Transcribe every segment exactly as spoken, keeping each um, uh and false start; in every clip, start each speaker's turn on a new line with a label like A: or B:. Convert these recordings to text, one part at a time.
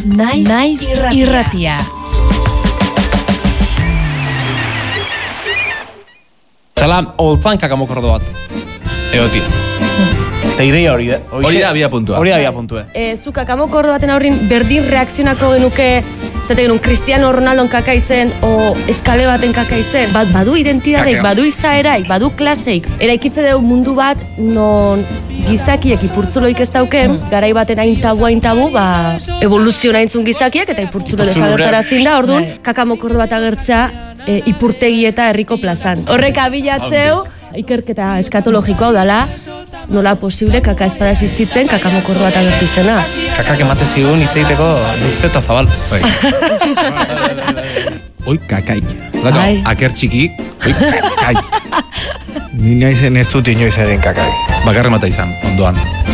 A: Naiz, Naiz irratia. irratia.
B: Zala, holtzan kakamokordo bat. Egotia. Eta ideia hori, eh?
C: Hori da abia puntua.
B: Hori da abia puntua.
D: E, zu kakamokordo baten aurrin berdin reakzionako genuke, zate genuen, Cristiano Ronaldon kaka izen, o eskale baten kaka izen. Bat, badu identidadeik, badu izaeraik, badu klaseik. Eraikitze dugu mundu bat, non gizakiek ipurtzuloik ez dauken, garai baten hain tabu, hain tabu, ba, evoluzio nahintzun gizakiek, eta ipurtzulo desagertarazin da, orduan, kakamokordo bat agertzea, e, ipurtegi eta herriko plazan. Horrek abilatzeu, ikerketa eskatologikoa dala, nola posible kaka espada existitzen kakamokordo bat agertu izena.
B: Kakak emate zigun hitz egiteko luze eta zabal.
C: Oi, kakai. Lako, aker txikik, oi, kakai.
E: Ni naizen ez dut inoiz eren kakai.
C: Bakarre mata izan, ondoan.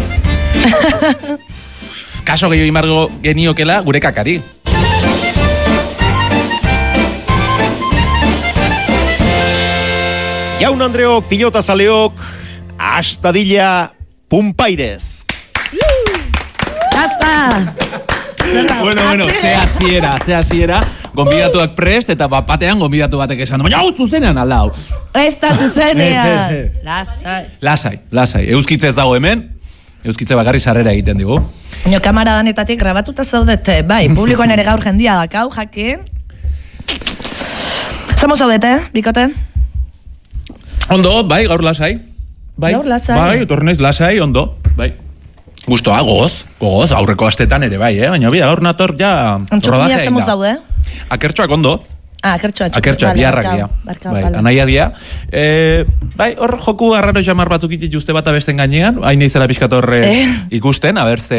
C: Kaso gehiago imargo geniokela gure kakari.
F: Jaun Andreok, pilota zaleok, astadilla pumpairez.
D: Jazta!
C: Bueno, bueno, ze hasiera, ze hasiera, gonbidatuak prest, eta batean gonbidatu batek esan, baina hau zuzenean aldau.
D: Ez da zuzenean.
E: Ez, ez, ez.
D: Lasai.
C: Lasai, lasai. Euskitze ez dago hemen, euskitze bakarri sarrera egiten digu.
G: Baina kamara danetatik grabatuta zaudete, bai, publikoan ere gaur jendia dakau, jakin. Zamo zaudete, bikote?
C: Ondo, bai, gaur lasai. Bai,
D: gaur lasai.
C: Bai, etornez lasai, ondo, bai. Gustoa, gogoz, gogoz, aurreko astetan ere bai, eh? Baina bi, gaur nator ja
G: rodaje egin da. Zaude?
C: Akertxoak ondo.
G: Ah, akertxoak.
C: Akertxoak, biharrak dia. Bai, anaia dia. E, bai, hor joku arraro jamar batzuk itituzte bat abesten gainean, hain izela pixkat horre eh? ikusten, a ber, ze,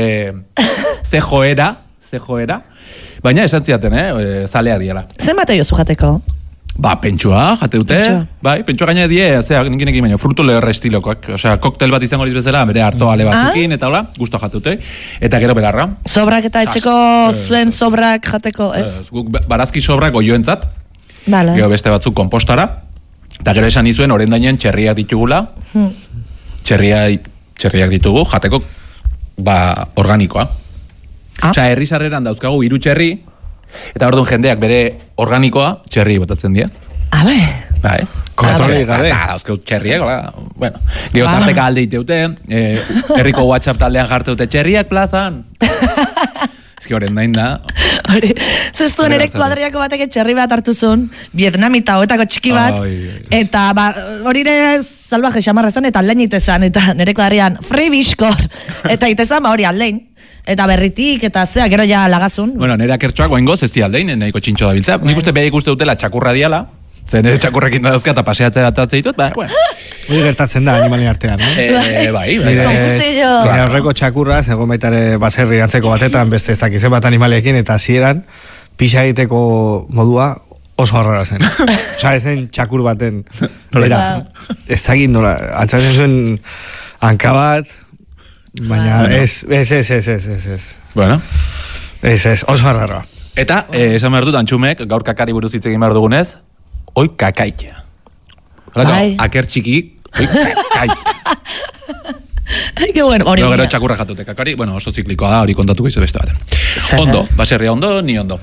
C: ze joera, ze joera. Baina esan ziaten, eh? Zalea diela.
G: Zer mate jozu jateko?
C: Ba, pentsua, jate dute, bai, pentsua gaina die, zera, ninkinekin baino, frutu lehorra estilokoak, osea, koktel bat izango bezala, bere harto ale batzukin, eta hola, guztua jate dute, eta gero belarra.
G: Sobrak eta etxeko zuen sobrak jateko, ez?
C: Guk barazki sobrak goioentzat,
G: Bale.
C: Gero beste batzuk kompostara, eta gero esan izuen, oren dainen txerriak ditugula, hmm. txerriak, txerriak ditugu, jateko, ba, organikoa. Ah? Osea, herri sarreran dauzkagu hiru txerri, eta orduan jendeak bere organikoa txerri botatzen dira.
G: Abe.
C: Bai.
E: Kontroli gabe.
C: Eta dauzkeu txerriak, bueno. Gero tarteka alde iteute, herriko WhatsApp taldean jarteute txerriak plazan. Ez ki horren dain da.
G: Hori, zuztuen ere kuadriako batek txerri bat hartu zuen, vietnamita hoetako txiki bat, eta hori ere salvaje xamarra zen, eta aldein itezan, eta nire kuadrian free biskor, eta itezan ba hori aldein. Eta berritik, eta zea, gero ja lagazun.
C: Bueno, nire akertxoak goengoz ez di aldein, nahiko txintxo da biltza. Nik uste beha ikuste dutela txakurra diala, zen nire txakurrekin da dauzka eta paseatzea atatzea ditut, ba, bueno.
E: Hori gertatzen da animalien artean, eh?
C: Eh, bai, bai.
E: Nire horreko txakurra, zegoen baitare baserri antzeko batetan, beste ez dakizen bat animalekin, eta zieran, pixa egiteko modua oso horrela zen. Osa, ezen txakur baten. Era, ez dakit nola, altzatzen zuen hanka bat, baina ez, ez, ez, ez, ez, ez, ez.
C: Bueno.
E: Ez, ez, oso arraroa.
C: Eta, eh, esan behar dut, Antxumek, gaur kakari buruz hitz egin behar dugunez, oi kakaitea. Aker txiki, oi kakaitea.
G: Ai, que bueno, hori.
C: No, gero txakurra jatute kakari, bueno, oso ziklikoa da, hori kontatuko izo beste baten. Ondo, baserria ondo, ni ondo.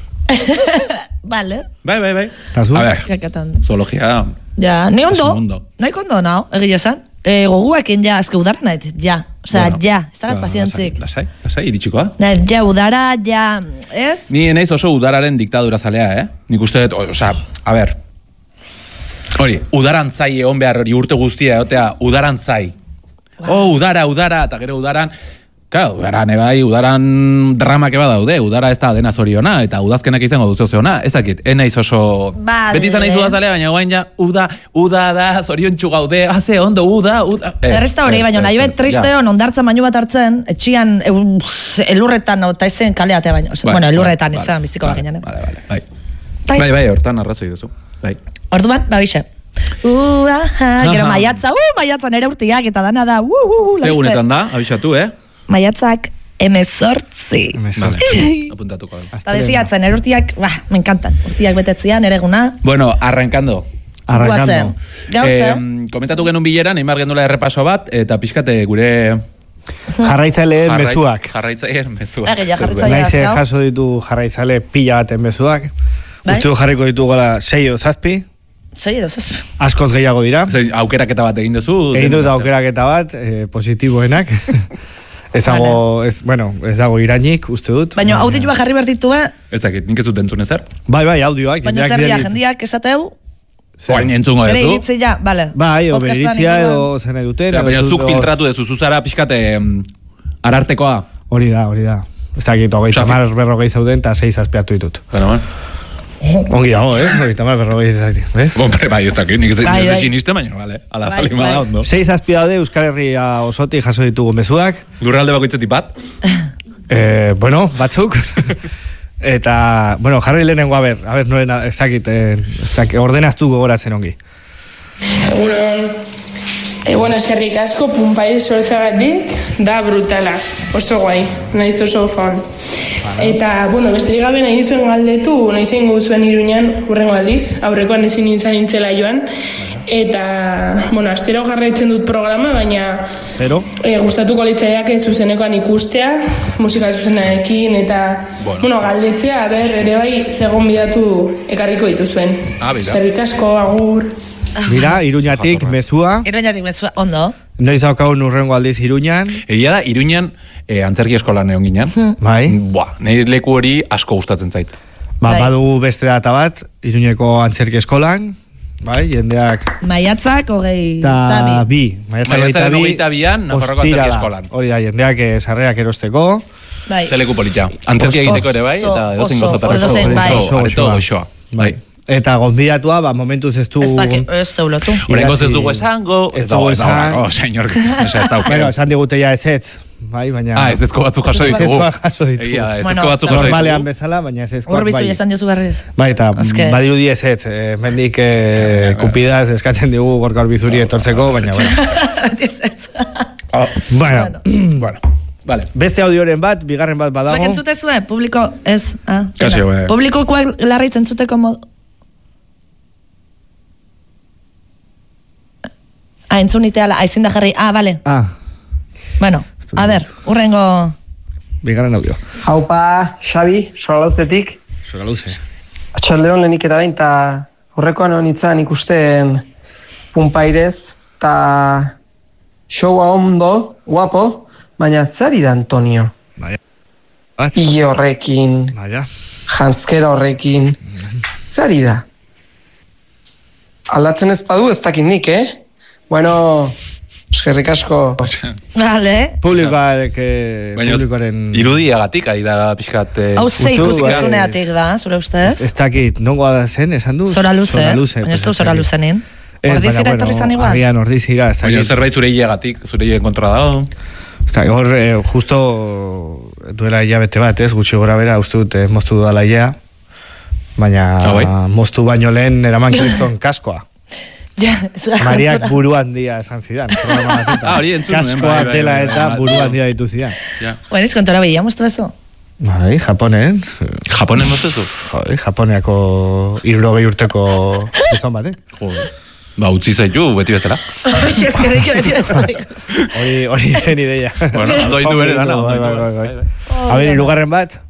G: Vale.
C: Bai, bai, bai.
E: Tazu?
C: A ver, zoologia...
G: Ja, ni ondo, nahi kondo, nao, egia esan. E, goguaken ja, azke udara nahet, ja. Osea, bueno, ja, ez da pazientzik.
C: Lasai, lasai, iritsikoa.
G: Nahet, ja, udara, ja, ez?
C: Ni naiz oso udararen diktadura zalea, eh? Nik uste dut, osea, a ber, hori, udaran zai egon behar hori urte guztia, egotea, udaran zai. Wow. Oh, udara, udara, eta gero udaran, claro, udaran, ebai, udaran dramak eba daude, udara ez da dena zoriona, eta udazkenak izango duzio zeona, ez dakit, en naiz oso...
G: Vale.
C: Beti izan naiz udazalea, baina guain ja, uda, uda da, zoriontxu gaude, haze, ondo, uda, uda...
G: Errezta hori, baina nahi bet triste hon, ondartza baino bat hartzen, etxian, elurretan, eta ezen kaleatea baino, bueno, elurretan izan, biziko baginan.
C: Vale, vale, bai. Bai, bai, hortan arrazoi duzu, bai.
G: Orduan, babixe. Uh, aha, gero maiatza, uh, maiatza nere urtiak, eta dana da, uh, uh, uh,
C: segunetan da, abixatu, eh?
G: Maiatzak emezortzi.
C: Apuntatuko.
G: Eta desigatzen, nere urtiak, bah, me encantan. Urtiak betetzean, nere guna.
C: Bueno, arrankando.
E: Arrankando.
G: Gauze.
C: Eh, komentatu genuen bileran, Neymar gendula errepaso bat, eta pixkate gure
E: Jarraitzaileen mezuak.
C: Jarraitzaileen mezuak.
G: Ege, ja jarraitzailea
E: Naiz
G: azkau.
E: jaso ditu jarraitzaile pila baten mezuak.
G: Bai?
E: Uste du jarriko ditu gola sei edo zazpi.
G: Sei edo, zazpi.
E: Askoz gehiago dira.
C: Zein, aukeraketa bat egin duzu.
E: Egin dut aukeraketa bat, eh, positiboenak. Ez dago, ez, bueno, ez dago irainik, uste dut.
G: Baina audioa jarri behar ditu, eh?
C: Ez dakit, nik ez dut entzun ezer.
E: Bai, bai, audioak.
G: Baina zer dia, jendiak esateu?
C: Oain entzungo
G: Bere
C: duzu.
G: iritzia, bale.
E: Bai, o bere
G: Podcastan
E: iritzia
G: inguruan.
E: edo zen eduten.
C: Ja, baina zuk filtratu duzu, zuzara pixkate arartekoa.
E: Hori da, hori da. Ez dakit, hogeita
C: Osea,
E: mar berrogei zauden eta sei zazpiatu ditut.
C: Bueno, man.
E: Ongi dago, ez? Hogeita mar berrogei zauden, ez?
C: Hombre, bai, ez dakit, nik ez
G: Bai,
C: ez
G: bai.
C: siniste, baina, bale. Ala,
G: Bai,
C: bali
G: bai.
C: da ondo.
E: Sei zazpi daude Euskal Herria osotik jaso ditugu mezuak.
C: Lurralde bakoitzetik bat.
E: Eh, bueno, batzuk. Eta, bueno, jarri lehenengo, a ber, a ber, noren, ez dakit, eh, ez dakit, ordenaztu gogoratzen ongi.
H: Egunon, e, bueno, eskerrik asko punpai sortzagatik, da brutala, oso guai, naiz oso fan. Eta, bueno, besterik gabe nahi zuen galdetu, nahi zein zuen Iruñan urrengo aldiz, aurrekoan ezin nintzen nintzela joan, eta, bueno, astero jarraitzen dut programa, baina
E: Astero?
H: e, gustatuko litzaiak zuzenekoan ikustea, musika zuzenarekin, eta,
C: Bueno.
H: bueno, galdetzea, ber, ere bai, zegon bidatu ekarriko dituzuen.
C: Ah, bida.
H: Eskerrik asko, agur.
E: Mira, Iruñatik mezua,
G: Iroñatik mezua, ondo.
E: noiz daukagun urrengo aldiz Iruñan,
C: Egia da, Iruñan eh, antzerki eskolan egon ginen.
E: bai.
C: Buah, nire leku hori asko gustatzen zait.
E: Ba,
G: Bai.
E: badugu beste data bat, Iruñeko antzerki eskolan, bai, jendeak
G: Maiatzak, hogei,
E: eta bi. Maiatzak
C: Maiatzaren
E: hogeita
C: hogeita bian, Nafarroako
E: ostirala.
C: antzerki eskolan.
E: Hori da, jendeak eh, sarrerak erosteko.
G: Bai.
C: Zeleku politxa. Antzerki
G: Oso,
C: egiteko ere bai, eta edozein
G: oso,
C: gozotarako.
G: edozein, bai.
C: Oso, areto
E: Oso,
C: goxoa. Bai.
E: Eta gonbidatua, ba, momentuz ez du...
G: Ez dakit, ez da ulotu.
C: Horrengo ez
E: Idatzi-
C: dugu esango,
E: ez
C: ez dago,
E: dugu
C: ez dago,
E: esan.
C: oh, senyor, ez da
E: Bueno,
C: aukera.
E: esan digute ja ez ez, bai, baina...
C: Ah, ez ezko batzuk jaso ditugu.
E: Ezezkoak jaso ditugu.
C: Egia da, ez
G: Bueno,
C: ezko batzuk jaso ditugu.
E: Normalean bezala, baina ez ezkoak
G: Hor bizu
E: bai.
G: esan diozu berriz.
E: Bai, eta
G: Azke-
E: badirudi ez ez, eh, mendik eh, kupidaz eskatzen digu gorka horbizuri etortzeko, baina, bueno.
G: Ez, ez.
C: Ah,
E: Bueno,
C: bueno, vale.
E: beste audioren bat, bigarren bat
G: Zuek
E: badago.
G: entzute zuen, publiko, ez, ah.
C: Kasi, bai.
G: Publikokoak larritzen zuteko modu... Ah, entzun iteala, aizin da jarri, ah, bale.
E: Ah,
G: Bueno, a ber, urrengo...
E: bigarren audio.
I: Haupa, Xabi, Solauzetik.
E: Sogaluze.
I: Atxaldeon lehenik eta bain, eta horrekoan honitzen ikusten punpairez, eta showa ondo, guapo, baina zari da Antonio.
E: Bat,
I: Ile horrekin,
E: baina.
I: jantzkera horrekin, zari da. Aldatzen ez badu ez dakit nik, eh? Bueno, eskerrik asko.
G: Bale.
E: Publikoak, eh,
C: Baina
E: publikoaren...
C: irudiagatik ari da pixkat... eh,
G: Hau ze
E: Ustu,
G: ikuskizuneatik da, zure ustez?
E: Ez dakit, nongoa da zen, esan du?
G: Zora luze,
E: Zora luze.
G: baina ez
E: pues
G: du zora
E: dakit.
G: luzenin.
E: Ez,
G: Ordizira
E: baina,
G: etorri zan
E: bueno,
G: igual?
E: Agian ordizira, ez
C: Baina
E: dakit.
C: zerbait zure hileagatik, zure hile kontra dago.
E: Ez dakit, hor, eh, justo duela hilabete bat, ez, gutxi gora bera, uste dut, eh, moztu dudala hilea, baina
C: Ah, bai?
E: moztu baino lehen eraman kriston kaskoa.
G: Ja, ez da
E: Mariak
G: kontura.
E: buru handia esan zidan. programa batetan.
C: Ah, hori entzun nuen,
E: Kaskoa
C: bai, bai,
E: dela
C: bai,
E: eta
C: bai,
E: buru
C: bai.
E: handia ditu zidan.
C: Ja.
G: Bueno, ez kontora veíamos todo eso.
E: Bai, Japonen.
C: Japonen nozezu?
E: Jode, Japoniako irurogei urteko gizon batek.
C: Jode. Ba, utzi zaitu, beti bezala.
G: Ez que beti bezala.
E: Hori, hori zen ideia.
C: Bueno, ondo egin du bere lana, ondo
E: Bai,
C: egin du
E: bai,
C: bere.
E: bai, bai. A ver, hirugarren bat.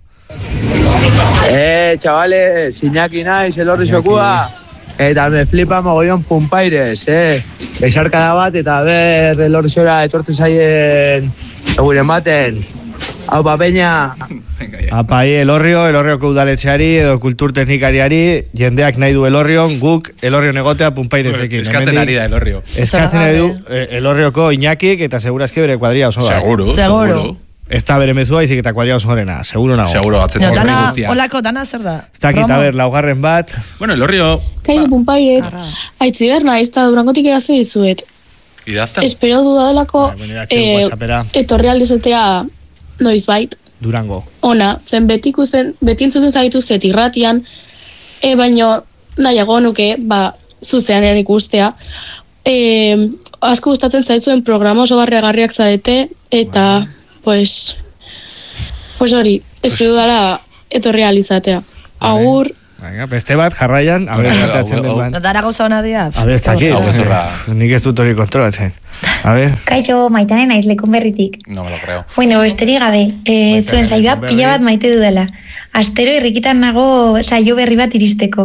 J: Eh, chavales, Iñaki naiz, elorri xokua. Eta me flipa mogollon punpaires, eh. Besarkada bat, eta ber, elorri xora etortu zaien eguren baten. Hau pa peña.
E: Apai, Elorrio, Elorrioko udaletxeari edo kulturteknikariari, jendeak nahi du Elorrion, guk Elorrion egotea punpairezekin.
C: Eskatzen ari da Elorrio.
E: Eskatzen ari du eh, Elorrioko Iñakik eta segurazki bere kuadria oso da.
C: Seguro,
G: Seguro.
E: Ez da bere mezua, izik eta kuadria oso gorena, seguro nago.
C: Seguro, batzen
G: No,
C: horri
G: dana,
C: guztia.
G: olako, dana zer da?
E: Ez dakit,
G: Promo?
E: a ber, laugarren bat.
C: Bueno, Elorrio,
K: Kaixo punpairet, aitziber naiz eta durangotik edaze dizuet.
C: idazten.
K: Espero dudadelako
E: Ba, bueno, idatzi
K: eh,
E: WhatsAppera.
K: etorri aldezetea noizbait.
E: Durango.
K: Ona, zen beti ikusten, beti entzuzen zagitu zet irratian, e, baino nahiago nuke, ba, zuzeanean ikustea. E, asko gustatzen zaitzuen programa oso barriagarriak zarete, eta, pues, pues hori, espero dala etorri alizatea. Agur.
E: Venga, beste bat, jarraian, a ver, gatatzen den bat.
G: Dara gauza hona dia.
E: A ver, ez dakit. Nik ez dut hori kontrolatzen. A ver.
L: Kaixo, Maitane naiz lekun berritik.
C: No me lo creo.
L: Bueno, besterik gabe, eh, zuen saioa pila bat maite dudala. Astero irrikitan nago saio berri bat iristeko.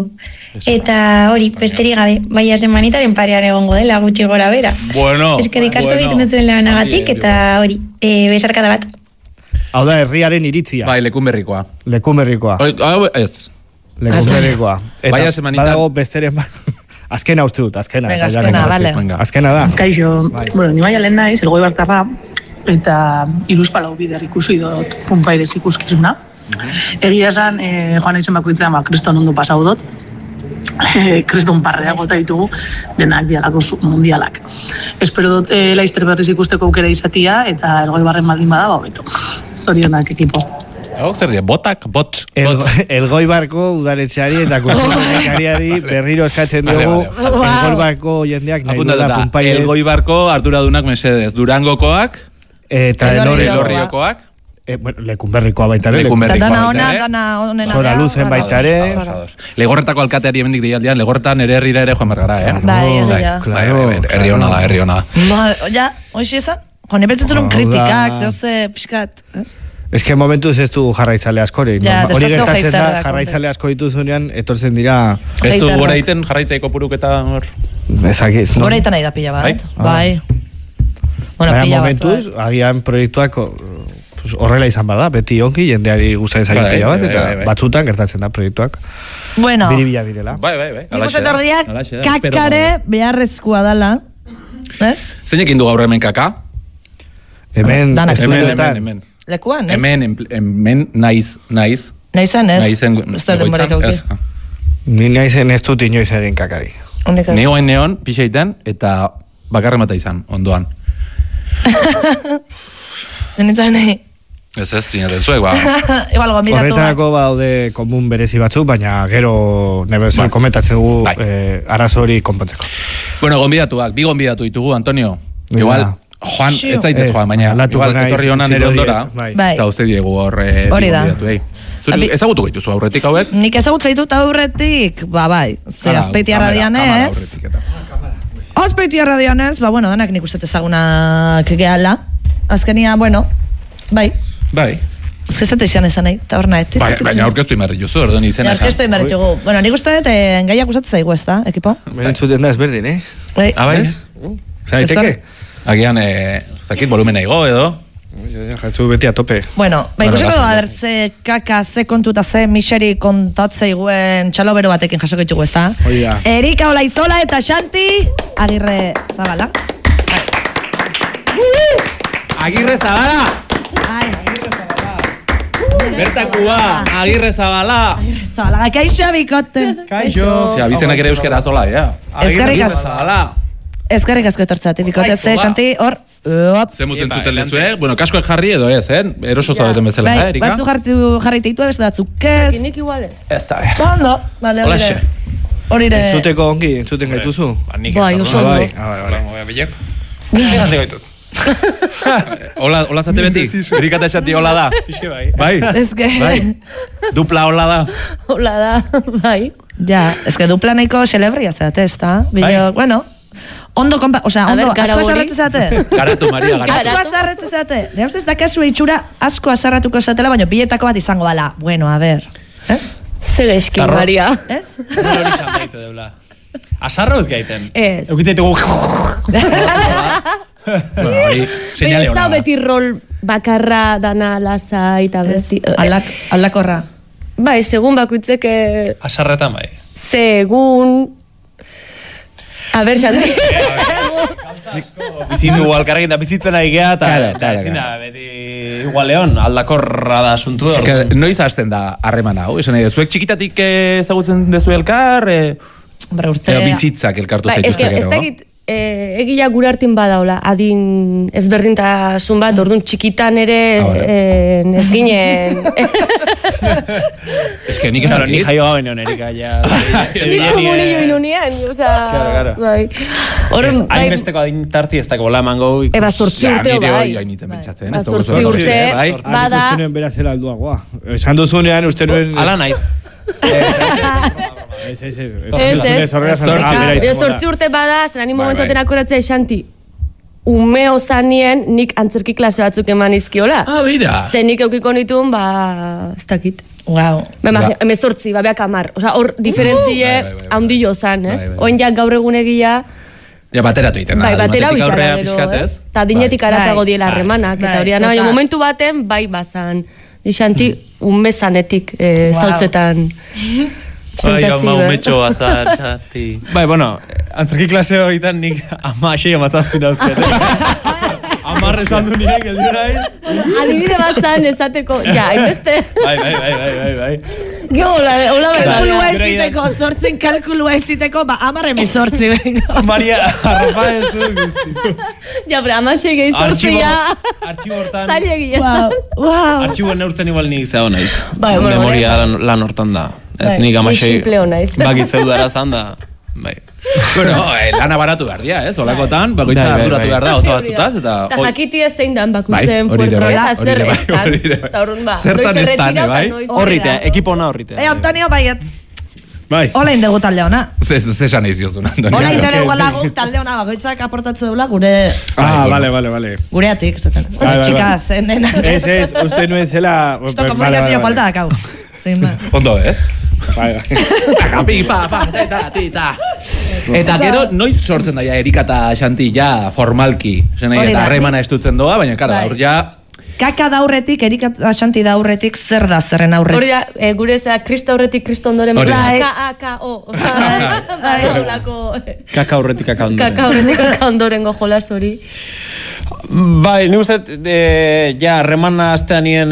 L: Eta hori, besterik gabe, baia semanitaren parean egongo dela, gutxi gora bera.
C: Bueno,
L: eskerrik asko egiten duzuen lanagatik, eta hori, eh, besarkada bat.
E: Hau da, herriaren iritzia.
C: Bai, lekun berrikoa.
E: Lekun berrikoa.
C: Hau, ez.
E: Lekun berrikoa.
C: Baia semanitan.
E: Badago besteren bat. Azkena uste dut, azkena.
G: Venga, azkena, vale.
E: Azkena da.
M: Kaixo, bueno, ni baia lehen naiz, elgoi bartarra, eta iruzpalau bider ikusi dut Punpaires ikuskizuna. Egia esan, eh, joan naizen bakoitzean, ba, kriston ondo pasau dut. Eh, kriston parrea gota ditugu, denak dialako mundialak. Espero dut eh, Laizter berriz ikusteko aukera izatia, eta elgoi barren baldin bada, ba, beto. Zorionak ekipo.
C: Hau, zer die, botak, bot.
E: Elgoi barko udaletxeari eta kulturikariari berriro eskatzen dugu Elgoi barko jendeak nahi duela Punpaires.
C: Elgoi barko arduradunak mesedez, Durangokoak
E: eta
C: Elorriokoak.
E: Eh, bueno, lekunberrikoa baita ere.
C: Lekunberrikoa
G: baita ere. Dana onena.
E: Zora luzen baita ere.
C: Legorretako alkateari hemendik deialdian, Legorretan ere herrira ere joan bergara, eh?
G: Bai, herria.
C: Herri hona da, herri hona da.
G: Ja, hoxe esan? Jone bertzen un kritikak, zehoze pixkat.
E: Ez que momentuz ez du jarraitzale askori.
G: Ja,
E: hori gertatzen da, jarraitzale asko dituzunean, etortzen dira...
C: Ez du gora egiten jarraitzaiko puruk eta hor?
E: Ezakiz, no?
G: Gora egiten nahi da pila bat. Bai. Bueno,
E: Baina
G: pila bat.
E: momentuz, agian proiektuak horrela izan bada, beti onki, jendeari gustatzen zaio pila bat, eta batzutan gertatzen da proiektuak.
G: Bueno.
E: Biribila direla.
C: Bai, bai, bai.
G: Nik uste tordiak, kakare beharrezkoa dala. Ez?
C: Zeinekin du gaur hemen kaka?
E: Hemen,
C: hemen, hemen.
G: Lekuan, ez?
C: Hemen, hemen, naiz, naiz.
G: Naizan, ez?
C: Naizen,
G: ez da denborik auki.
E: Ni naizen ez dut inoiz egin kakari.
C: Neoen neon, pixeiten, eta bakarren bata izan, ondoan.
G: Nintzen nahi.
C: Ez ez, txinaten zuek, ba.
G: Igual, gombidatu.
E: Horretarako baude komun berezi batzuk, baina gero nebezua komentatzen dugu arazo hori konpontzeko.
C: Bueno, gombidatuak, bi gombidatu ditugu, Antonio. Igual, Juan, ez zaitez Juan, baina igual etorri honan ere ondora, eta uste diegu horre gombidatu, eh. Zuri, ezagutu gaituzu aurretik hauek?
G: Nik ezagutu zaitut aurretik, ba bai, ze azpeitia radianez. Azpeitia radianez, ba bueno, danak nik uste ezagunak gehala. Azkenia, bueno, bai.
C: Bai.
G: Ez que zate izan ezan nahi, eta hor nahi.
C: Baina aurkeztu imarri juzu, orduan izena esan.
G: Aurkeztu imarri jugu. Bueno, nik uste dut, gaiak usatzen zaigu ez da, ekipo?
E: Berentzuten da ezberdin, eh?
C: Ah, bai?
E: Zaiteke?
C: Agian, zakit volumena igo edo?
E: Jatzu beti a tope.
G: Bueno, ba ikusiko da, ber, ze kaka, ze kontu eta ze miseri kontatzeiguen txalobero batekin jasoko ditugu ez da?
E: Oia.
G: Erika Olaizola eta Xanti Agirre Zabala.
C: Agirre Zabala!
G: Ai,
C: Bertakua, Agirre Zabala!
G: Agirre Zabala, kaixo bikote!
C: Kaixo! Osea, bizenak ere euskera zola, ja.
G: Agirre
C: Zabala!
G: Ezkerrik asko etortzate, bikote, ze, Xanti, hor, op.
C: Ze mutzen zuten lezu, eh? Bueno, kaskoak jarri edo ez, eh? Eroso zaudeten bezala, eh, Erika?
G: Batzu jarri teitu ez datzuk ez.
D: Nik igual ez.
C: Ez da, eh?
G: Ondo, bale, horire. Horire.
E: Entzuteko ongi, entzuten gaituzu?
G: Bai, oso ondo.
E: Bai, bai, bai.
B: Bilek? Egatik gaitut.
C: Hola, hola zate beti? Erika eta Xanti hola da?
B: bai.
C: Bai?
G: Ezke.
C: Bai? Dupla hola da?
G: Hola da, bai. Ja, ezke dupla nahiko celebria zeate, ez da? Bilo, bueno... Ondo, kompa, osea, ondo, asko azarretzen zate?
C: Garatu, Maria, garatu.
G: Asko azarretzen zate? Deus ez dakazu itxura asko azarratuko zatela, baina biletako bat izango bala. Bueno, a ver, ez?
D: Zer eskin, Maria.
G: Ez?
B: Hori xantaite deula. Azarro ez gaiten?
D: Ez.
B: Eukitetugu...
D: Baina ez da beti rol bakarra dana lasai eta besti...
G: Aldakorra.
D: Bai, segun bakuitzeke...
B: Azarretan bai.
D: Segun... A ber, Xanti.
B: Bizitu alkarrekin da bizitzen ari geha, eta ezin da, beti igual leon, aldakorra da asuntu.
C: Noiz hasten da harreman hau? Esan nahi, zuek txikitatik ezagutzen dezu elkar? Edo bizitzak elkartu zaituzte gero?
D: Ez dakit, egila gure hartin badaula, adin ezberdintasun bat, orduan txikitan ere ez ginen...
C: Ez que nik ez
B: dakit. Ni jaio gaben egon Erika, ja...
D: Nik komunio inunien, oza...
B: Claro, claro. Hain besteko adin tarti ez dako bola emango...
D: Eba zortzi urteo, bai.
C: Ba
D: zortzi urte, bada...
E: Esan duzunean bera zela alduagoa. Esan duzunean uste nuen...
B: Ala naiz.
E: Ez, ez, ez.
D: Ez, ez. Zortzi urte bada, zen ani momentuaten akoratzea esanti. Ume ozanien nik antzerki klase batzuk eman izkiola.
C: Ah, bira.
D: Zen nik eukiko nituen, ba, ez dakit.
G: Wow.
D: Eme zortzi, ba, beak amar. Osa, hor, diferentzie haundi jozan, ez? Oin jak gaur egun egia...
C: Ja, bateratu iten.
D: Bai, bateratu iten, gero, ez? Eta dinetik aratago diela harremanak. Eta hori da, momentu baten, bai, bazan. Ixanti, unme zanetik, zautzetan...
B: Sentsazio, eh? Umetxo bazar, xati. Bai, bueno, antzerki klase horietan nik ama asei amazazpin dauzket. Amarre esan du nire, geldi naiz.
D: Adibide bat zan esateko, ja, hainbeste.
B: Bai, bai, bai, bai, bai, bai.
D: Gio, hola, hola, bai.
G: Kalkulua eziteko, sortzen kalkulua eziteko, ba, amarre mi sortzi, venga.
B: Maria, arropa ez du guzti.
D: Ja, bre, ama segei sortzi, ja.
B: Artxibo hortan.
D: Zali egia zan.
G: Wow.
B: Artxibo neurtzen igual nik zeo naiz.
D: Bai, bueno,
B: memoria lan hortan da. Ez nik amasei bakitzeu dara zan da. Bai.
C: Bueno, eh, lana baratu behar dia, ez? Olakotan, bakoitza arduratu behar da, oza batzutaz, eta...
D: Eta jakiti ez zein dan bakutzen fuerkola, zer ez dan. Eta horren ba,
C: zertan ez dan, bai?
B: Horrite, ekipo ona horrite.
G: Eh, Antonio, baietz.
E: Bai.
G: Hola indegu talde ona.
C: Zesan eiz diozun, Antonio.
G: Hola indegu guk talde ona bakoitzak aportatze dula gure...
E: Ah, vale, vale, vale.
G: Gureatik, zaten. Txikas, nena.
E: Ez, ez, uste nuen zela...
G: Esto komunikazio falta dakau.
C: Ondo, ez?
E: Bai, bai.
C: Pi, pa, pa, teta, tita. Eta gero, noiz sortzen daia Erika eta Xanti ja formalki. Zenei, eta harremana estutzen doa, baina, kara, aur ja...
G: Kaka daurretik, Erika eta Xanti daurretik, zer da zerren aurretik?
D: Hori da, gure zera, Krista aurretik, Krista ondoren... K-A-K-O.
B: Kaka aurretik, kaka ondoren.
D: Kaka aurretik, kaka ondoren gojolas hori.
B: Bai, nik uste, ja, harremana aztean nien...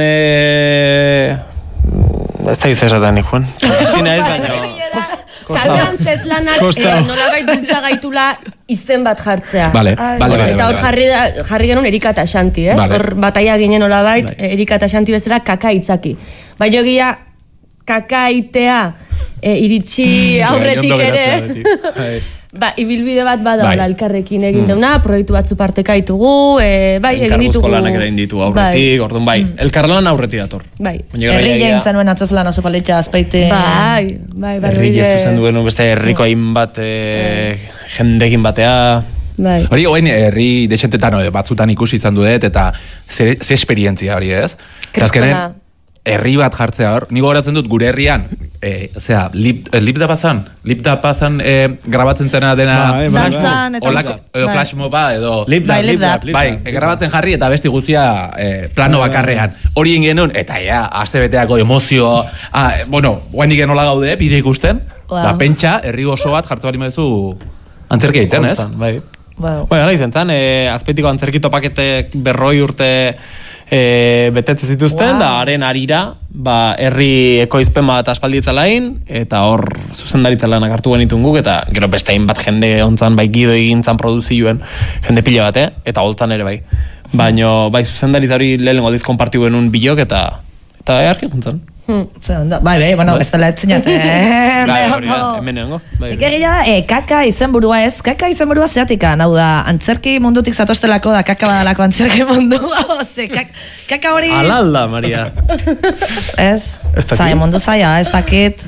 B: Ez da izazaten nik, Juan. Zina ez, baina...
D: Kalgantzez lanak nolabait dultza gaitula izen bat jartzea.
C: Vale, vale, vale.
D: Eta hor jarri genuen Erika eta Xanti, ez? Hor bataia ginen nolabait Erika eta Xanti bezala kaka itzaki. Baina egia kaka itea iritsi aurretik ere... Ba, ibilbide bat bada hola elkarrekin egin deuna, proiektu batzu parteka ditugu, bai, egin ditugu.
B: Elkarguzko lanak ere egin ditu aurretik, orduan bai, elkarlan aurretik dator.
D: Bai.
G: Herri gentzen nuen atzazlan oso palitza azpeite.
D: Bai, bai, bai.
B: Herri jezuzen duen beste herriko hainbat jendekin batea.
D: Bai.
C: Hori, oain, herri desentetan batzutan ikusi izan duet, eta ze esperientzia hori ez?
D: Kristona.
C: Herri bat jartzea hor, nigo horatzen dut gure herrian, e, zera, lip, lip da pazan? Lip da pazan e, grabatzen zena dena...
G: Dantzan, eta...
C: Olako, edo flash moba, edo...
G: Lip da, lip da.
C: Bai, grabatzen jarri eta besti guztia e, plano bakarrean. Hori ingenun, eta ja, aste beteako emozio... Ah, bueno, guain igen hola gaude, bide ikusten, ba, pentsa, herri oso bat jartzen bari mezu antzerki egiten, ez?
B: Bai. Bai, gara izan zan, azpetiko antzerki topaketek berroi urte... E, betetze zituzten, da haren arira ba, herri ekoizpen bat aspalditzalain, eta hor zuzendaritza lanak hartu genitun guk, eta gero beste bat jende ontzan, bai Gido egintzan produzioen jende pila bat, eh? Eta holtzan ere bai. Baina bai zuzendaritza hori lehenengo aldiz konpartiu genuen bilok, eta eta earki juntzan.
G: Hmm. Bai, bai, bueno, ez dela etzinat.
B: Bai, hori da, hemen egongo.
G: Egeria, kaka izenburua ez, kaka izenburua zeatikan, hau da, antzerki mundutik zatostelako da, kaka badalako antzerki mundua, oze, kaka hori...
B: Alalda, Maria.
G: Ez, zai, mundu zaia, ez dakit...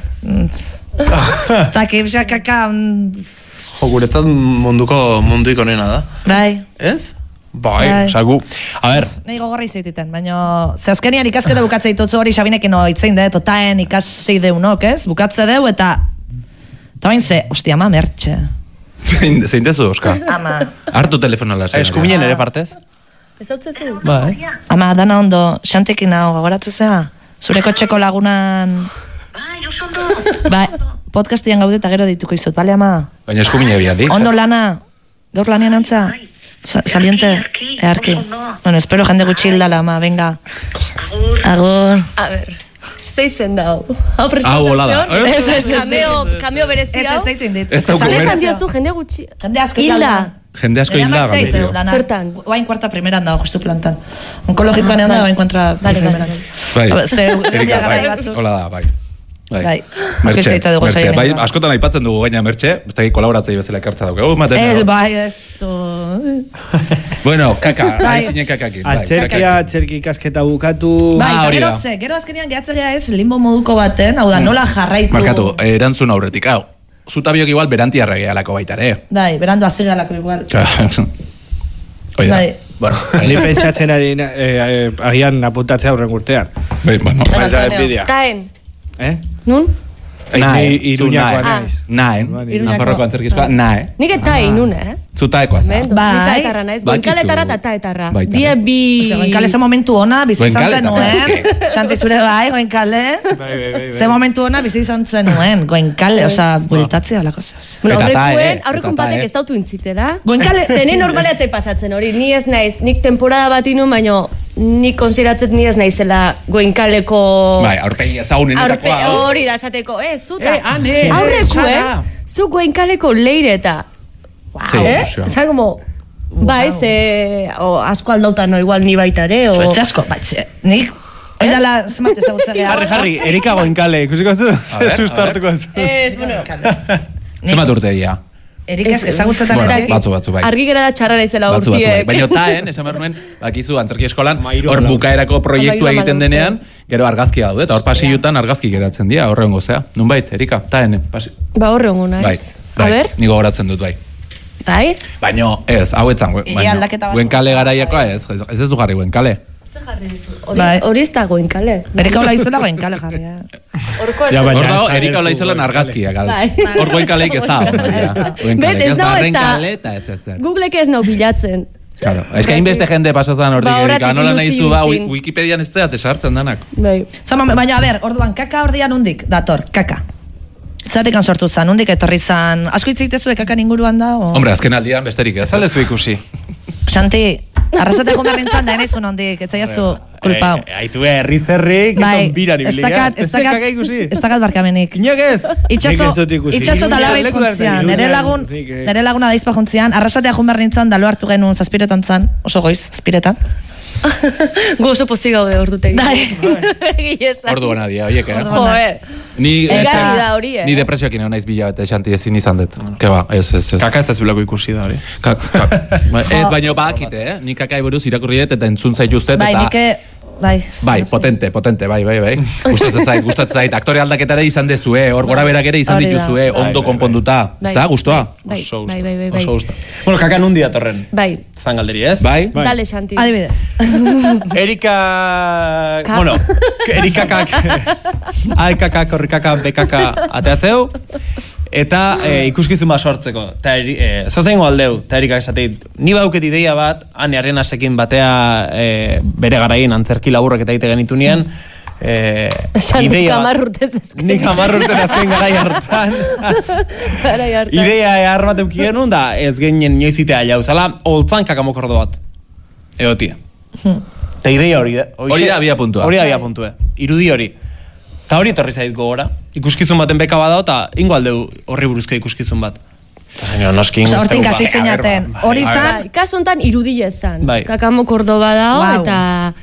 G: Ez dakit, bisa kaka...
B: Jo, guretzat munduko munduik onena da.
G: Bai.
B: Ez? Bai, sagu. A ber.
G: Nei gogorra izaititen, baina ze azkenian ikasketa bukatze ditutzu hori Xabinekin oitzein dut, otaen ikasei deunok, ez? Bukatze deu eta... Eta bain ze, ostia, ama mertxe.
C: Zein dezu, Oska?
G: Ama.
C: Hartu telefonala.
B: Eskuminen ere partez?
D: Ez hau tzezu?
B: Bai.
G: Ama, dana ondo, Xantekin hau gagoratze zea? Zure kotxeko lagunan...
N: Bai, oso ondo.
G: Bai, podcastian gaude eta gero dituko izut, bale, ama?
C: Baina eskumine bialdi.
G: Ondo lana, gaur lanian ontza? Saliente, earki. Bueno, espero jende gutxi hildala, ama, venga.
N: Agur.
G: Agur.
D: A ver, zeizen da, hau. Hau
C: Hau hola da.
D: Ez, ez, ez. Kameo berezi hau.
G: Ez, ez deitu indit.
C: Ez dauku
D: Zan esan diozu, jende gutxi.
G: Jende asko
D: hilda.
C: Jende asko hilda.
D: Zertan.
G: Oain kuarta primeran dago, justu plantan. Onkologikoan egon da, oain kuarta primeran.
C: Bai,
G: Erika,
C: bai. Hola da, bai.
G: Bai,
C: Mertxe, Mertxe, bai, askotan aipatzen dugu gaina Mertxe, ez da kolaboratzei bezala ekartza dugu.
G: Ez, bai, ez du...
C: Bueno, kaka, ari zinen kakakin.
E: Atzerkia, atzerki ikasketa bukatu...
G: Bai, eta gero ze, gero azkenean gehatzea ez limbo moduko baten, hau da, nola jarraitu...
C: Markatu, erantzun aurretik, hau. Zutabiok igual berantiarra gehalako baita, ere.
G: Bai, berandu azigalako igual.
C: Oida,
G: Bai.
C: bueno.
E: Ni pentsatzen ari, eh, agian apuntatzea aurren urtean.
C: Bai, bueno.
E: Baina enbidia.
D: Taen.
E: Eh?
D: Nun?
E: Nae, Iruñakoa naiz.
C: Naen, Nafarroko antzerkizkoa, nae.
D: Nik eta inun, eh?
C: Zutaekoa za.
D: Bai. Taetarra naiz, goenkaletarra eta taetarra. Die bi...
G: Goenkale ze momentu ona, bizi izan zenuen. Xanti zure bai, goenkale. Ze momentu ona, bizi izan zenuen. Goenkale, oza, bueltatzea lako zaz.
D: Bueno, aurrekuen, aurrekun batek ez dautu intzitera.
G: Goenkale...
D: Zene normaleatzei pasatzen hori, ni ez naiz, nik temporada bat inun, baino nik konsideratzet ni ez naizela goenkaleko...
C: Bai, aurpegi ezagunenetakoa.
D: Hori da, esateko, eh, zuta.
C: Eh, ane,
D: aurrekuen, zu goenkaleko leire eta...
C: Wow.
D: Eh? Osa, como... Bai, ze... O, asko aldauta no, igual ni baita ere, o...
G: Zuetze asko, batze. Nik... Oidala, zemate zagutze geha.
B: Harri, jarri, Erika goenkale, ikusiko zu? Sustartuko zu.
D: Ez, bueno...
C: Zemat urte egia?
G: Erika ezagutzetan
C: bueno, batzu, batzu, bai.
D: Argi gara da txarra naizela urtiek.
C: Baina taen, esan behar nuen, bakizu, antzerki eskolan, hor bukaerako proiektua egiten denean, gero argazkia daude, eta hor pasilutan argazki geratzen dira, horre hongo zea. Nunbait, Erika, taen, pasi...
D: Ba, horre hongo naiz.
C: Bai,
D: A ber?
C: Nigo goratzen dut, bai.
D: Bai?
C: Baina, ez, hau etzan, Goenkale garaiakoa ez, ez ez du jarri Goenkale.
D: Ze jarri dizu? Hori ez da Goenkale.
G: Bereka hola izela Goenkale jarri.
D: Horko ez
C: da. Hor dago, Erika hola izelan argazkia, gal. Hor Goenkaleik ez da.
D: Bez, ez nau ez da.
C: eta ez ez zer.
D: Googlek ez nau bilatzen.
C: Claro, es que hainbeste jende pasazan hortik, Erika, nola nahi zu ba, Wikipedian ez da, tesartzen danak.
D: Bai.
G: Zama, baina, a ber, orduan, kaka ordian undik, dator, kaka. Zatekan sortu zan, undik etorri zan, asko hitz egitezue kakan inguruan da? O...
C: Hombre, azken aldian besterik ez.
B: Zaldezu ikusi.
G: Xanti, arrasateko berrintzan da enezun ondik, ez zaiazu kulpau.
B: Aitu herri zerrik, ez don biran ibilia.
G: Ez dakat, ez dakat barkamenik.
B: Inak ez?
G: Itxaso, itxaso talarra izkuntzian, nere lagun, nere laguna daizpa juntzian, arrasatea jun berrintzan, dalo hartu genuen zazpiretan zan, oso goiz, zazpiretan.
D: Gu oso pozik gaude hor dute.
C: Ordu gana dia, oiek, eh?
D: Joe.
C: Ni,
D: Egarri da hori, eh?
C: Ni depresioak ino naiz bila eta Xanti ezin izan dut. Ke ba, ez, ez, ez.
B: Kaka ez da zibulako ikusi da hori.
C: Ez, baino bakite, eh? Ni kakai buruz irakurri dut eta entzun zaituztet eta...
G: Bai, nike... Bai,
C: bai, potente, potente, bai, bai, bai. Gustatzen zait, gustatzen zait. Aktore aldaketara izan dezue, hor gora berak ere izan dituzue, ondo konponduta. Ez da, guztua?
D: Bai, bai, bai, bai.
B: Oso gusta. Bueno, kaka nundi datorren.
D: Bai.
B: Zan galderi, ez?
C: Bai.
D: Dale, Xanti.
G: Adibidez.
B: Erika... Bueno, Erikakak... Aikakak, horrikakak, bekaka ateatzeu. Eta e, ikuskizun bat sortzeko. Eta e, zozein aldeu, eta Erika esateit, ni bauket ideia bat, ane Arenasekin batea e, bere garaien antzerki laburrak eta egite genitu nien, e,
D: Nik amarrurtez ezken.
B: Nik amarrurtez ezken garai hartan.
D: Garai hartan.
B: Idea ehar bat euki genuen, da ez genien nioizitea jauzala, holtzan kakamokordo bat. Egotia. Eta ideia hori da.
C: Hori da abia puntua.
B: Hori da abia puntue. Irudi hori. Eta hori etorri zait gogora. Ikuskizun baten beka badao, eta ingo aldeu horri buruzko ikuskizun bat. Eta noski ingo.
G: Hortin kasi zeinaten. Hori zan...
D: Kasuntan irudile zan.
B: Bai.
D: Kakamo Kordoba dao, eta...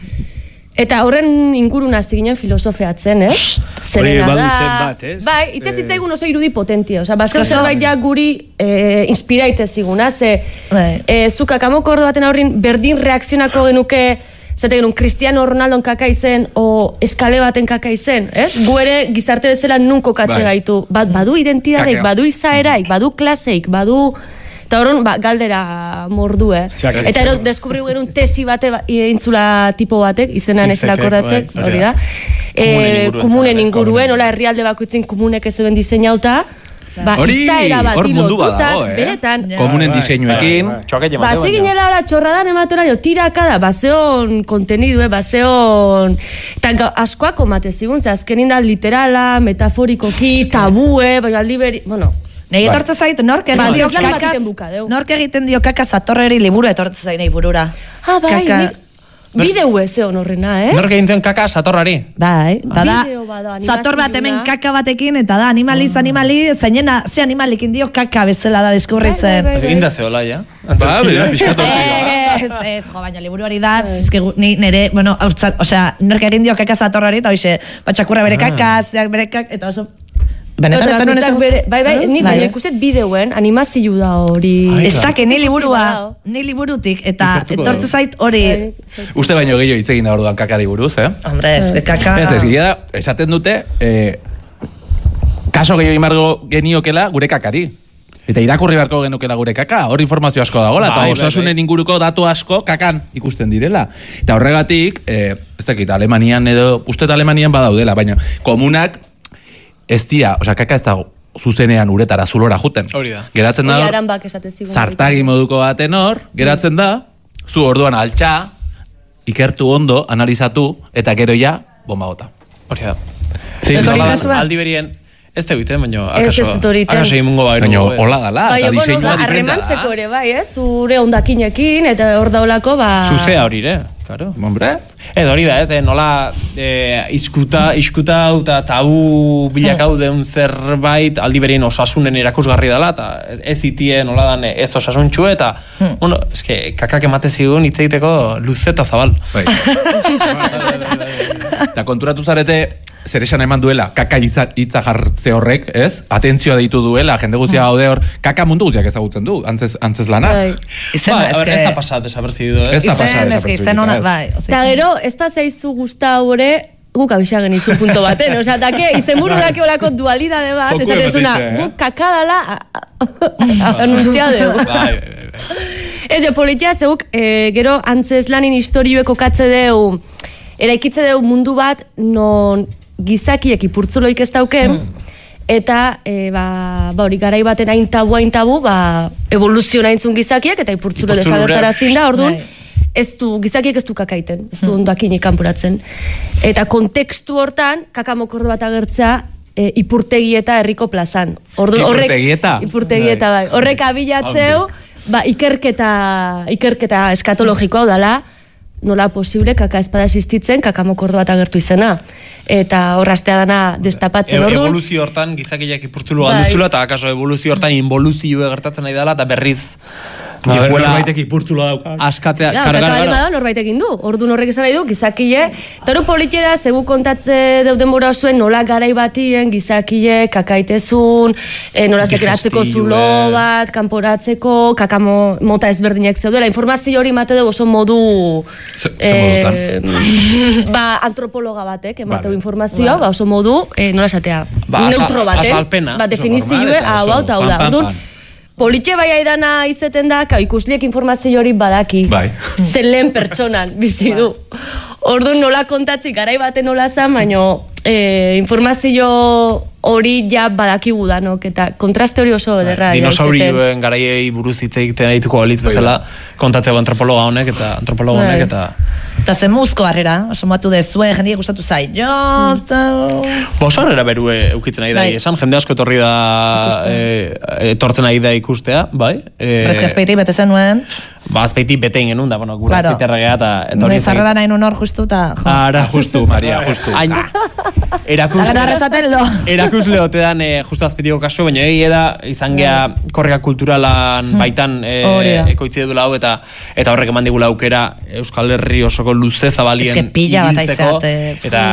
D: Eta horren ingurun hasi ginen filosofeatzen, ez? Zerena da...
E: bat, ez?
D: Bai, itez zitzaigun oso irudi potentia. Osa, bazeo zerbait ja guri eh, inspiraite ziguna, ze... Eh, zu Kakamo Kordobaten aurrin berdin reakzionako genuke... Zate genuen, Cristiano Ronaldon kaka izen, o eskale baten kaka izen, ez? Gu ere gizarte bezala nunko katze gaitu. Ba, badu identidadeik, badu izaeraik, badu klaseik, badu... Eta horren, ba, galdera mordu, eh? Eta ero, deskubri genuen tesi bate intzula tipo batek, izenan ez erakordatzek, hori da. Kumunen inguruen, hola herrialde bakoitzin kumunek ez eben diseinauta. Ba, izaera bat ilotutak, beretan.
C: Komunen diseinuekin.
D: Ba, ziginela ora txorradan ematorari, tiraka da, bazeon kontenidu, bazeon... Eta askoak omate zigun, ze azkenin da literala, metaforikoki, tabue, baina aldi beri... Bueno...
G: Nei etortze zait, nork egiten dio kakaz... Nork egiten dio kakaz atorreri liburu etortze zait nahi burura.
D: Ah, bai, bideu ez egon horrena, ez?
B: Nork egin zion kaka satorrari.
G: Bai, eta da, zator bat hemen kaka batekin, eta da, animaliz, animali, zainena, ze animalikin dio kaka bezala da deskubritzen.
B: Egin da zehola, ja?
C: Ba, bera, pixkatu.
G: Ez, ez, jo, baina liburuari da, ezke nire, bueno, osea, nork egin dio kaka zatorrari, eta hoxe, batxakurra bere kaka, zeak bere kaka, eta oso... Benetan
D: Eta
G: ez zenuen
D: bakoitzak bere- Bai, bai, ni
G: Bai,
D: baina
G: ez.
D: ikuset bideoen, animazio da hori.
G: Ez dake, ni
D: Ikusi
G: liburua,
D: badao.
G: ni liburutik, eta
C: Ikertuko
G: etortze
C: dugu.
G: zait hori...
C: Uste baino gehiago hitz egin da orduan kakari buruz, eh?
G: Hombre, ez, que kaka...
C: Ez, ez, gila da, esaten dute, eh, kaso gehiago imargo geniokela gure kakari. Eta irakurri beharko genukela gure kaka, hor informazio asko dagoela,
B: Bai,
C: eta
B: bai,
C: osasunen
B: bai.
C: inguruko datu asko kakan ikusten direla. Eta horregatik, eh, ez dakit, Alemanian edo, uste eta Alemanian badaudela, baina komunak ez dira, osea, kaka ez dago zuzenean uretara, zulora juten.
B: Hori da.
C: Geratzen da
D: Hori
C: hor,
D: aranbak esate zigun.
C: zartagi moduko baten hor, geratzen da, zu orduan altxa, ikertu ondo, analizatu, eta gero ja, bomba bota.
B: Hori da.
G: Zuek hori
B: nola da,
G: kasua?
B: aldi berien, ez te biten, baina
D: Ez,
B: akaso,
D: ez dut hori iten.
B: akaso imungo bai.
C: Baina hola dala,
D: Bai,
C: eta
D: bueno,
C: diseinua
D: da,
C: diferentea.
D: harremantzeko ere, bai, ez? Zure ondakinekin, eta hor daulako, ba...
B: Zuzea hori ere, claro.
C: Hombre?
B: Ez hori da, ez, eh, nola eh, iskuta, iskuta eta tabu bilakau deun zerbait aldi berien osasunen erakusgarri dela, eta ez itie nola dan ez osasuntxu, eta, bueno, eske, kakak emate zigun hitz egiteko luze eta zabal.
C: Bai. Eta konturatu zarete, zer esan eman duela, kaka hitza, hitza jartze horrek, ez? Atentzioa deitu duela, jende guztia gaude hor, kaka mundu guztiak ezagutzen du, antzez, antzez lana.
D: Bai.
G: Izen,
B: Ba, a
G: ez
B: ber,
G: que...
B: ez da pasat desaperzidu, ez?
C: Ez da pasa
G: Izen, ez que izen ona, bai. o sea,
D: Eta gero, ez da zaizu guztau ere, guk abixagen izun punto baten, osea, dake, izenburu dake olako dualidade bat,
C: Joku
D: esatezuna,
C: ematen ze, eh?
D: guk kakadala anuntziadeu.
B: Bai, bai, bai.
D: Ez, jo, politia zeuk, e, gero antzez lanin historioeko katze deu, eraikitze deu mundu bat, non gizakiek ipurtzuloik ez dauken, eta e, ba, ba hori garai baten hain tabu, hain tabu, ba, evoluzio nahintzun gizakiek, eta ipurtzulo
B: Ipurtzulura.
D: desagertarazin da, orduan,
G: Bai.
D: ez du, gizakiek ez du kakaiten, ez du ondakinik kanporatzen. Eta kontekstu hortan, kakamokordo bat agertzea, e, ipurtegi eta herriko plazan. Orduan, horrek-
C: Ipurtegieta?
D: Ipurtegieta, bai. Horrek abilatzeu, ba, ikerketa, ikerketa eskatologikoa dala, nola posible kaka espada existitzen, kakamokordo bat agertu izena. Eta horraztea dana destapatzen,
B: E-
D: orduan.
B: evoluzio hortan gizakiak ipurtzulu
D: Bai.
B: galduzula, eta akaso evoluzio hortan involuzio gertatzen nahi dela, eta berriz
C: A ber,
B: Jokuela-
C: norbaitek ipurtzula dauka.
B: askatzea.
D: Ja,
B: Claro,
D: kaka
B: claro,
D: baldin
B: claro.
D: bada norbait egin du. Orduan horrek esan nahi du, gizakile. Eta hori politia da, zegu kontatze deuden mora zuen, nola garai batien, gizakile, kakaitezun, e, nola zekeratzeko zulo bat, kanporatzeko, kakamo mota ezberdinak zeudela. Informazio hori mate dugu oso modu...
C: Ze- ze modutan?
D: ba, antropologa batek, emateu
C: Vale.
D: informazioa, ba, oso modu, e, nola esatea,
B: Ba,
D: neutro
B: azal-
D: baten,
B: azalpena.
D: ba,
C: Oso
D: definizioe,
C: normal eta
D: hau,
C: oso
D: hau, eta hau
C: pan,
D: da.
C: pan,
D: Orduan,
C: pan.
D: politxe bai aidana izeten da, ka, ikusliek informazio hori badaki.
C: Bai.
D: Zen lehen pertsonan bizi du. Orduan nola kontatzi garai baten nola zan, baino e, informazio hori ja badakigu danok, eta kontraste hori oso ederra. ja izaten.
B: Dinosaurioen garaiei buruz hitz egiten dituko balitz bezala, kontatzeko antropologa honek eta antropologa
D: Bai.
B: honek eta...
G: Eta zen muzko harrera, asomatu dezue, jendiek gustatu zait. Jo, eta...
B: Ba, oso harrera berue eukitzen nahi da,
G: Bai.
B: esan, jende asko etorri da, e, etortzen nahi da ikustea, bai? E,
G: Berezka azpeiti bete zenuen,
B: Ba, azpeiti betein genuen da, bueno, gure
G: Claro.
B: azpeiterra geha eta... eta
G: nire
B: hori
G: zarrera nahi nun hor justu, eta... jo.
B: Ara,
C: Justu, Maria, justu.
B: Hain, erakus,
G: Gara arrasaten lo.
B: erakusle ote dan e, justu azpeitiko kasu, baina egia da, izan gea korrika kulturalan baitan e,
G: Hori da.
B: ekoitzi dula hau, eta eta horrek eman digula aukera Euskal Herri osoko luze zabalien
G: Ez que pila bat
B: ibiltzeko,
G: aizate.
B: eta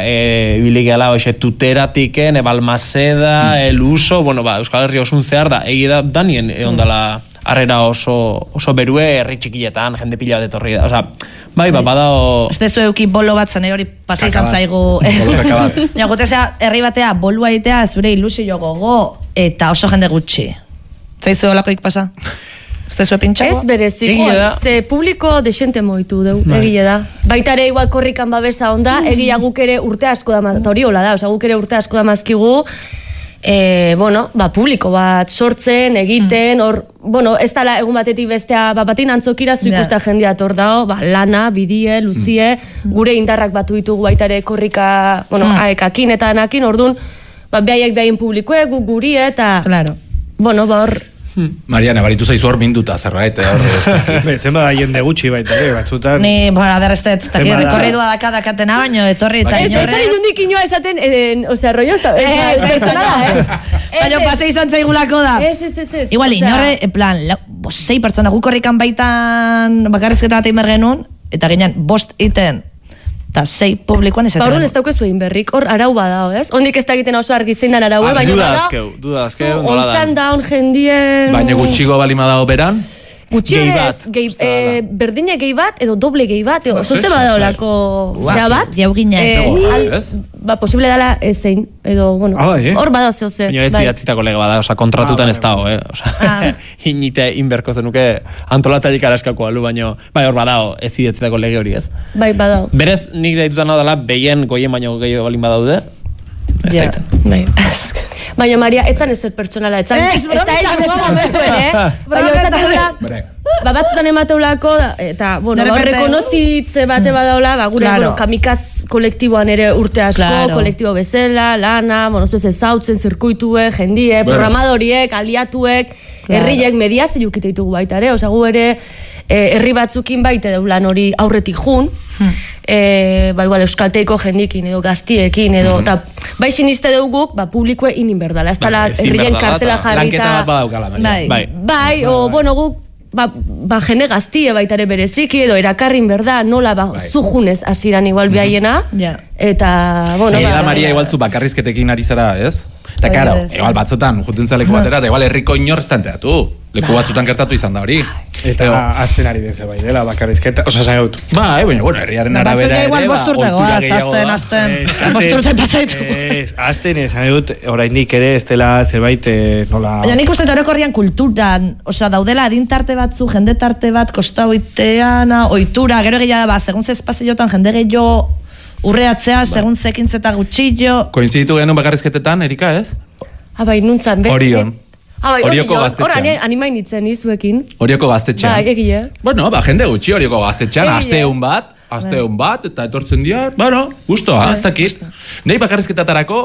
B: e, ibili gehala, hoxe, tuteratiken, e, Balmaseda, el uso, bueno, ba, Euskal Herri osun zehar da, egia da, danien egon dala harrera oso, oso berue, herri txikietan, jende pila bat etorri da, osea, bai, ba, badao...
G: Ez dezu euki bolo bat zen, hori pasa
C: Kaka
G: izan
C: bat.
G: zaigu.
C: Bolo kaka bat.
G: Ja, gutezea, herri batea, bolua egitea, zure ilusio gogo, eta oso jende gutxi. Zaizu olakoik pasa? Ez dezu epintxako?
D: Ez bereziko,
B: Egia da.
D: ze publiko desente moitu deu, egile da. Baita ere igual korrikan babesa onda, egia guk ere urte asko da, eta hori hola da, osea guk ere urte asko da mazkigu, e, bueno, ba, publiko bat sortzen, egiten, hor, bueno, ez dala egun batetik bestea, ba, batin antzokira zu
G: Ja.
D: ikusta jendea hor dao, ba, lana, bidie, luzie, gure indarrak batu ditugu baita ere korrika, bueno, aekakin eta anakin, ordun, ba, behaiek behaien publikoek, guk guri, eta,
G: Claro.
D: bueno, ba, hor,
C: Mariana, baritu zaizu hor minduta zerbait, hor, ez dakit.
E: Be, zenba da jende gutxi baita, ere, batzutan.
G: Ni, bueno, a ber, ez dut, ez dakit,
E: Zenba da?
G: rekorridua daka dakatena baino, etorri eta
D: Ez, ez
G: inorre.
D: zari nundik inoa esaten, en, osea, rollo, ez da, ez,
G: Ez,
D: ez,
G: ez,
D: pertsonala, eh?
G: Baina pase izan zaigulako da.
D: Ez, ez, ez, ez.
G: Igual,
D: osea,
G: inorre, en plan, lau, bost, sei pertsona guk horrikan baitan bakarrizketa bat egin behar genuen, eta ginen bost iten eta sei publikoan ez.
D: Ba, orduan ez daukezu egin berrik, hor arau badao, ez? Ondik ez da egiten oso argi zein dan araue, baina
B: duda
D: badao,
B: azkeu, duda azkeu, nola da.
D: ontzan daun jendien...
C: Baina gutxiko balima dago beran,
D: Gutxi
B: Gehi
D: ere
B: bat,
D: ez, gehi, e, berdine gehi bat, edo doble gehi bat, edo, zoze badaolako zea bat.
G: Jaugina.
D: Eh, al, ba, posible dala ezein, edo, bueno,
B: Ah, bai, eh?
D: hor badao zeo ze.
B: Baina ez idatzitako lege bada, oza, kontratutan ez dago, eh? Oza, inite inberko zenuke antolatzailik araskako alu, baina, bai, hor badao, ez idatzitako lege hori ez.
D: Bai, badao.
B: Berez, nik ditutan hau dela, behien goien baino gehiago balin badaude, ez
D: Ja,
B: daiten.
D: bai. Baina, Maria, etzan ez pertsonala, etzan...
G: Ez,
D: ez da egin ez momentuen, eh? Baina, ezateula... Ba, batzutan emateulako, eta, bueno,
G: De
D: ba,
G: repente-
D: rekonozitze bate badaula, ba, gure,
G: Claro.
D: bueno, kamikaz kolektiboan ere urte asko,
G: Claro.
D: kolektibo bezala, lana, bueno, zuez ezautzen, zirkuitue, jendie,
C: Bueno.
D: programadoriek, aliatuek, herriek, mediazio jukite ditugu baita ere, oza, gu ere, eh, herri batzukin baita deulan hori aurretik jun, e, ba, igual, euskalteiko jendikin edo gaztiekin edo, eta bai siniste duguk, ba, publikoe inin berdala, ez dala
B: ezin
D: herrien
B: berdala,
D: kartela
B: eta
D: jarrita...
C: lanketa bat badaukala, Maria.
G: Bai.
B: Bai.
D: Bai, o, bueno, guk, ba, ba jende gaztie baita ere bereziki, edo erakarrin berda, nola, ba, zujunez hasiran igual behaiena,
G: Ja.
D: eta, bueno,
C: Eta
D: ba,
C: Maria igual zu bakarrizketekin ari zara, ez? Eta
G: Bai,
C: karo,
G: ez.
C: igual batzutan, juten leku batera, eta igual herriko inor ez tanteatu. Leku batzutan gertatu izan da hori.
E: Eta azten ari den zerbait dela, bakarrizketa, osa zain dut.
C: Bai, baina, bueno, herriaren
G: Ba,
C: arabera
G: batzuek
C: ere,
G: igual
C: ba,
G: bost urte
C: ohitura
G: goaz,
C: gehiago
G: azten,
C: da.
G: azten. Bost urte pasaitu.
E: Ez, azten esan dut, oraindik ere ez dela zerbait eh, nola...
G: Baina nik uste orokorrian kulturan, osea, daudela adintarte batzu, jendetarte bat, kostau iteana, ohitura, gero gehiago, ba, segun ze espaziotan jende gehiago urreatzea, segun zekintzeta gutxillo.
C: Koinziditu genuen bakarrizketetan, Erika, ez?
D: ah, bai, nuntzan, beste...
C: Orion.
D: Ah, bai,
C: Orioko
D: Orion,
C: gaztetxean.
D: hor animain itzen izuekin.
C: Orioko gaztetxean.
D: Bai, egie.
C: Bueno, ba, jende gutxi horioko gaztetxean,
D: Egia.
C: asteun bat, asteun bat, eta etortzen dira, bueno, gustoa, ez dakit. Nei bakarrizketatarako,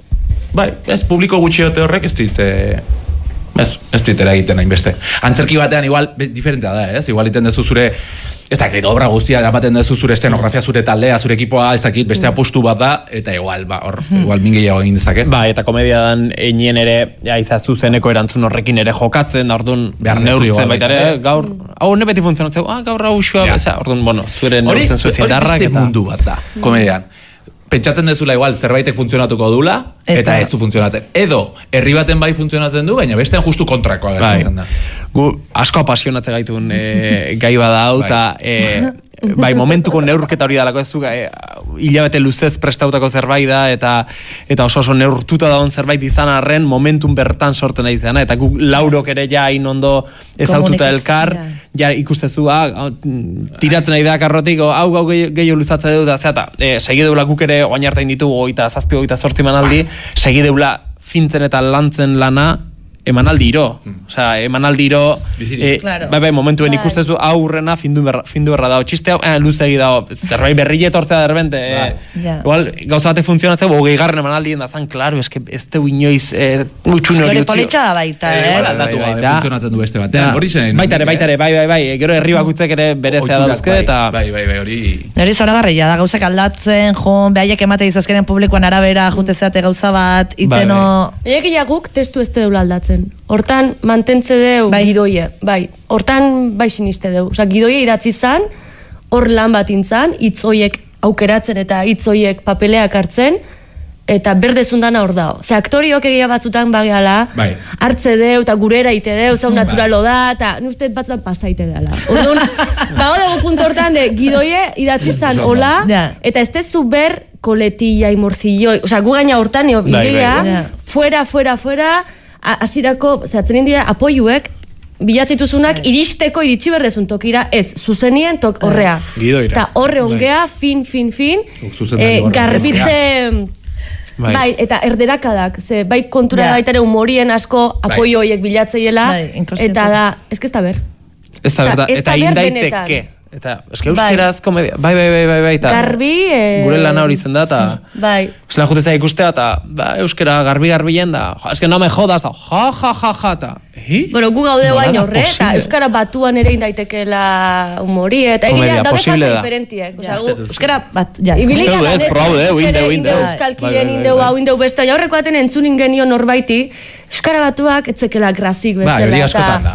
C: bai, ez publiko gutxi ote horrek ez dit, eh, ez, ez dit eragiten hainbeste. Antzerki batean igual, bez, diferentea da, ez? Igual iten dezu zure, ez dakit, obra guztia, erapaten dezu zure estenografia, zure taldea, zure ekipoa, ez dakit, beste apustu bat da, eta igual, ba, hor, igual min gehiago egin dezake.
B: Ba, eta komedia dan einien ere, ja, izaz zuzeneko erantzun horrekin ere jokatzen, orduan
C: Behar neurtu
B: neurtzen
C: igual
B: baita ere,
C: baita ere.
B: gaur, hau ne beti funtzionatzen, ah, gaur hau xua,
C: Ja.
B: beza, orduan, bueno, zure
C: Hori,
B: neurtzen zuen
C: hori
B: zindarrak,
C: beste
B: eta...
C: mundu bat da, komedian. Pentsatzen dezula igual zerbaitek funtzionatuko dula, eta,
G: Eta-
C: ez du funtzionatzen. Edo, herri baten bai funtzionatzen du, baina bestean justu kontrakoa
B: Bai.
C: gertatzen da.
B: Gu asko apasionatzen gaitun e, gai bada hau, eta e, bai, momentuko neurketa hori dalako ez du, e, hilabete luzez prestautako zerbait da, eta eta oso oso neurtuta dagoen zerbait izan arren, momentun bertan sortzen nahi izana, eta guk laurok ere ja hain ondo ezaututa
G: Komunikatzen,
B: elkar,
G: ja.
B: ja ikustezu, ah, tiratzen nahi da karrotik, o, hau gau gehi- gehiago luzatzen dut, da, zeta, e, segideula guk ere oain hartain ditugu, oita zazpi, oita zortzi manaldi, segideula fintzen eta lantzen lana, emanaldiro. Osea, emanaldiro, eh,
G: Claro.
B: bai, bai, momentuen
D: Bai.
B: ikustezu aurrena findu berra, findu berra dago. Txiste hau, eh, luzegi dago. Zerbait berri etortzea derbente. Eh,
G: Ja.
B: igual, gauza batek funtzionatzea, hogei garren emanaldien da zan, klaro, eske ez teu inoiz eh, utxune hori
G: Hori
B: utzi.
G: politxa da baita,
C: Igual
G: ez?
C: aldatu
B: bai,
C: gabe
B: da.
C: funtzionatzen du beste batean.
B: Ja.
C: Hori zen.
B: Baita ere, baita ere, bai, bai, bai. Gero herri bakutzek ere berezea
C: Ohiturak,
B: dauzke,
C: bai,
B: eta...
C: Bai, bai, bai, hori...
G: Neri zoragarria da, gauzak aldatzen, jo, behaiek emate dizu azkenen publikoan arabera, jute zeate gauza bat, iteno...
D: Egia guk testu ez deula aldatzen. Hortan mantentze deu
G: Bai.
D: gidoie. Bai, hortan bai siniste deu. Osa, gidoie idatzi zan, hor lan bat intzan, hitz hoiek aukeratzen eta hitz hoiek papeleak hartzen, eta berdezun dana hor dao. Ze aktoriok egia batzutan bageala,
C: Bai.
D: hartze deu, eta gurera ite deu, zau naturalo da, eta nuste batzutan pasaite dela. Orduan, bago dago punto hortan de, gidoie idatzi zan hola,
G: Ja.
D: eta ez tezu ber koletilla, imorcillo, osea, gu gaina hortan, nio,
B: Bai, bai,
D: bilia,
G: bai.
D: fuera, fuera, fuera, a- hasierako, zehatzen dira, apoiuek, bilatzituzunak iristeko iritsi berdezun tokira, ez, zuzenien tok horrea.
E: Gidoira.
D: Eta horre ongea, fin, fin, fin,
C: Zuzendari
D: eh,
C: horra.
D: garbitze...
B: Bai.
D: Bai. eta erderakadak, ze bai kontura
G: Ja.
D: baita ere humorien asko
C: Bai.
D: apoio horiek bilatzeiela,
G: Bai, inkonsciente.
D: eta da, ez que ez da ber.
B: Ez da,
D: Eta
B: berda,
D: ez
B: eta
D: da ber
B: indaiteke. Eta, eske
D: Bai.
B: euskeraz komedia, bai, bai, bai, bai, bai, eta...
D: Garbi, eh,
B: Gure lana hori zen da, eta...
D: Bai.
B: Zela jute zai ikustea, eta ba, euskera garbi-garbien da, ja, eske no me jodas, da, ja, ja, ja, ja, eta... Hi?
D: Bueno, gu gaude
B: Nola
D: bain
B: da
D: horre, eta
B: posible?
D: euskara batuan ere indaitekela humori, eta
B: Komedia,
D: egia, daude
B: posible
D: fase
B: da.
D: diferentiek. Osea,
G: Ja.
D: gu,
G: Euskara bat, ja.
D: Ibilik
B: Uste du, ez,
D: gane-
B: proaude,
D: ere
B: indeu, indeu.
D: indeu
B: Bai,
D: euskalkien,
B: bai, bai,
D: indeu
B: bai.
D: hau, indeu beste, ja horreko baten entzunin genio norbaiti, euskara batuak etzekela grazik
C: Bai,
D: bezala.
C: hori
D: eta-
C: askotan da.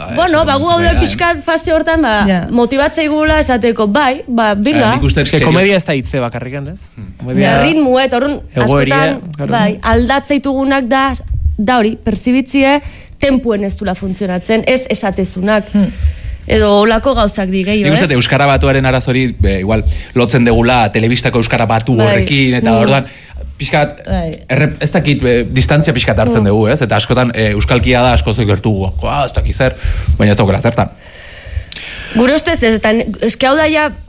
D: bueno, ba, gu gaude pixkat fase hortan, ba, yeah. motibatzeigula esateko, bai, ba, binga.
B: Nik uste, que komedia ez da hitze bakarrikan, ez?
D: Ja, ritmu, eta horren, askotan, bai, aldatzeitugunak da, da hori, persibitzie, tempuen ez dula funtzionatzen, ez esatezunak. Hmm. Edo olako gauzak di gehiago, ez?
C: Nik uste, Euskara Batuaren arazori, be, igual, lotzen degula telebistako Euskara Batu horrekin, eta mm. orduan, pixkat, erre, ez dakit, e, distantzia pixkat hartzen mm. dugu, ez? Eta askotan, e, euskalkia da asko zoi gertugu, ez dakit zer, baina ez daukela zertan.
D: Gure ustez ez, eta eske hau da ja,